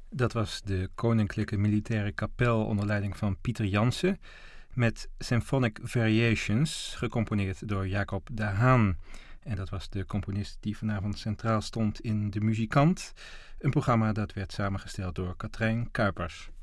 Dat was de Koninklijke Militaire Kapel onder leiding van Pieter Jansen met Symphonic Variations, gecomponeerd door Jacob de Haan. En dat was de componist die vanavond centraal stond in De Muzikant, een programma dat werd samengesteld door Katrijn Kuipers.